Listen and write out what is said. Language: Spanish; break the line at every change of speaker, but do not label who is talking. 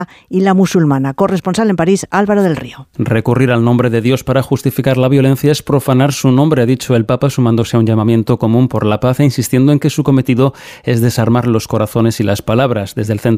y la musulmana. Corresponsal en París, Álvaro del Río.
Recurrir al nombre de Dios para justificar la violencia es profanar su nombre, ha dicho el Papa, sumándose a un llamamiento común por la paz e insistiendo en que su cometido es desarmar los corazones y las palabras. Desde el centro